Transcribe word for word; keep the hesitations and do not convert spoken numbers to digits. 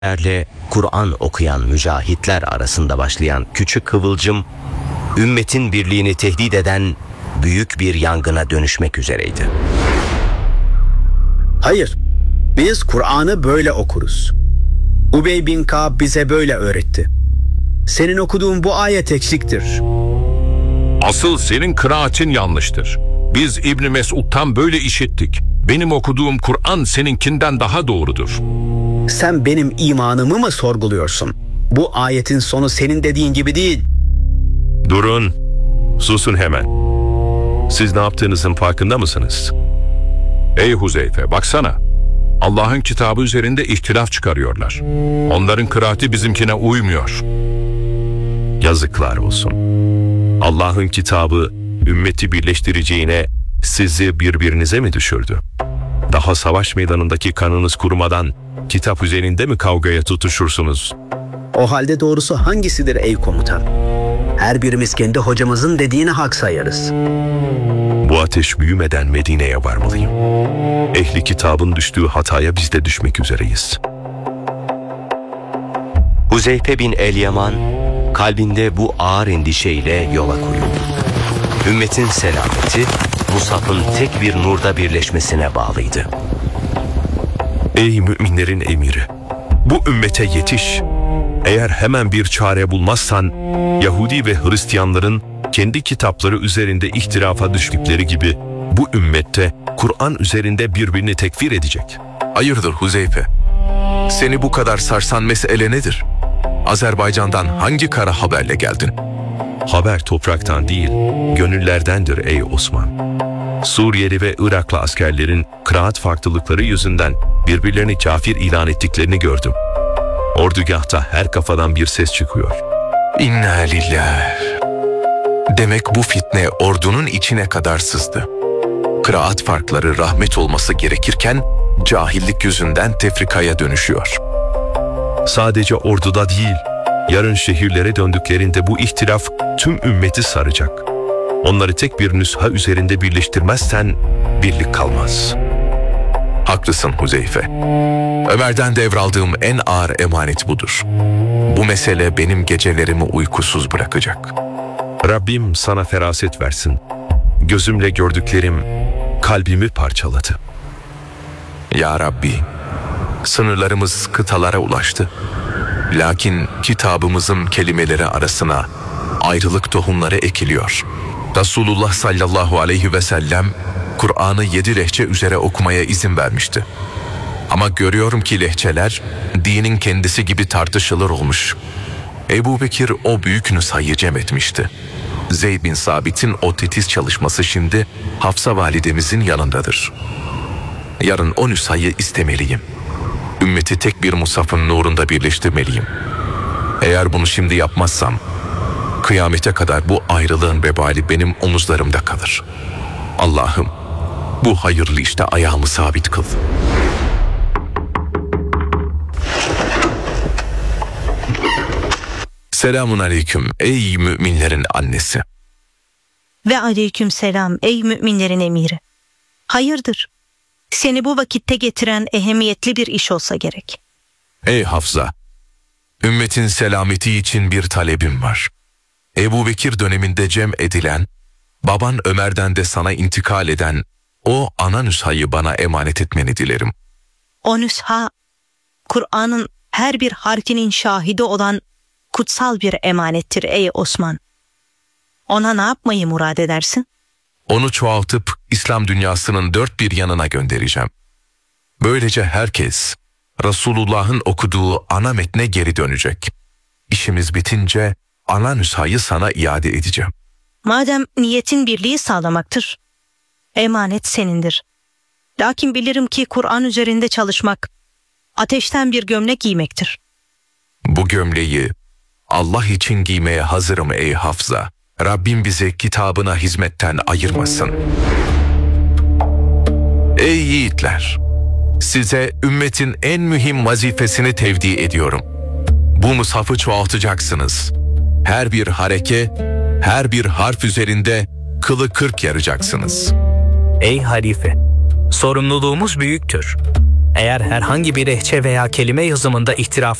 erle Kur'an okuyan mücahitler arasında başlayan küçük kıvılcım, ümmetin birliğini tehdit eden büyük bir yangına dönüşmek üzereydi. Hayır, biz Kur'an'ı böyle okuruz. Ubey bin Ka'b bize böyle öğretti. Senin okuduğun bu ayet eksiktir. Asıl senin kıraatin yanlıştır. Biz İbn Mesud'dan böyle işittik. Benim okuduğum Kur'an seninkinden daha doğrudur. Sen benim imanımı mı sorguluyorsun? Bu ayetin sonu senin dediğin gibi değil. Durun, susun hemen. Siz ne yaptığınızın farkında mısınız? Ey Huzeyfe, baksana. Allah'ın kitabı üzerinde ihtilaf çıkarıyorlar. Onların kıraati bizimkine uymuyor. Yazıklar olsun. Allah'ın kitabı ümmeti birleştireceğine sizi birbirinize mi düşürdü? Daha savaş meydanındaki kanınız kurumadan kitap üzerinde mi kavgaya tutuşursunuz? O halde doğrusu hangisidir ey komutan? Her birimiz kendi hocamızın dediğini hak sayarız. Bu ateş büyümeden Medine'ye varmalıyım. Ehli kitabın düştüğü hataya biz de düşmek üzereyiz. Huzeyfe bin el-Yaman kalbinde bu ağır endişeyle yola koyuldu. Ümmetin selameti bu safın tek bir nurda birleşmesine bağlıydı. Ey müminlerin emiri! Bu ümmete yetiş! Eğer hemen bir çare bulmazsan, Yahudi ve Hristiyanların kendi kitapları üzerinde ihtilafa düştükleri gibi bu ümmette Kur'an üzerinde birbirini tekfir edecek. Hayırdır Huzeyfe? Seni bu kadar sarsan mesele nedir? Azerbaycan'dan hangi kara haberle geldin? Haber topraktan değil, gönüllerdendir ey Osman. Suriyeli ve Iraklı askerlerin kıraat farklılıkları yüzünden birbirlerini kafir ilan ettiklerini gördüm. Ordugahta her kafadan bir ses çıkıyor. İnna lillah. Demek bu fitne ordunun içine kadar sızdı. Kıraat farkları rahmet olması gerekirken cahillik yüzünden tefrikaya dönüşüyor. Sadece orduda değil, yarın şehirlere döndüklerinde bu ihtilaf tüm ümmeti saracak. Onları tek bir nüsha üzerinde birleştirmezsen birlik kalmaz. Haklısın Huzeyfe. Ömer'den devraldığım en ağır emanet budur. Bu mesele benim gecelerimi uykusuz bırakacak. Rabbim sana feraset versin. Gözümle gördüklerim kalbimi parçaladı. Ya Rabbi, sınırlarımız kıtalara ulaştı. Lakin kitabımızın kelimeleri arasına ayrılık tohumları ekiliyor. Resulullah sallallahu aleyhi ve sellem Kur'an'ı yedi lehçe üzere okumaya izin vermişti. Ama görüyorum ki lehçeler dinin kendisi gibi tartışılır olmuş. Ebu Bekir o büyük nüshayı cem etmişti. Zeyd bin Sabit'in o titiz çalışması şimdi Hafsa validemizin yanındadır. Yarın o nüshayı istemeliyim. Ümmeti tek bir mushafın nurunda birleştirmeliyim. Eğer bunu şimdi yapmazsam, kıyamete kadar bu ayrılığın vebali benim omuzlarımda kalır. Allah'ım, bu hayırlı işte ayağımı sabit kıl. Selamun aleyküm ey müminlerin annesi. Ve aleyküm selam ey müminlerin emiri. Hayırdır? Seni bu vakitte getiren ehemmiyetli bir iş olsa gerek. Ey Hafsa, ümmetin selameti için bir talebim var. Ebu Bekir döneminde cem edilen, baban Ömer'den de sana intikal eden o ana nüshayı bana emanet etmeni dilerim. O nüsha, Kur'an'ın her bir harfinin şahidi olan kutsal bir emanettir ey Osman. Ona ne yapmayı murad edersin? Onu çoğaltıp İslam dünyasının dört bir yanına göndereceğim. Böylece herkes Resulullah'ın okuduğu ana metne geri dönecek. İşimiz bitince ana nüshayı sana iade edeceğim. Madem niyetin birliği sağlamaktır, emanet senindir. Lakin bilirim ki Kur'an üzerinde çalışmak, ateşten bir gömlek giymektir. Bu gömleği Allah için giymeye hazırım ey Hafsa. Rabbim bizi kitabına hizmetten ayırmasın. Ey yiğitler! Size ümmetin en mühim vazifesini tevdi ediyorum. Bu mushafı çoğaltacaksınız. Her bir hareke, her bir harf üzerinde kılı kırk yaracaksınız. Ey halife! Sorumluluğumuz büyüktür. Eğer herhangi bir lehçe veya kelime yazımında ihtilaf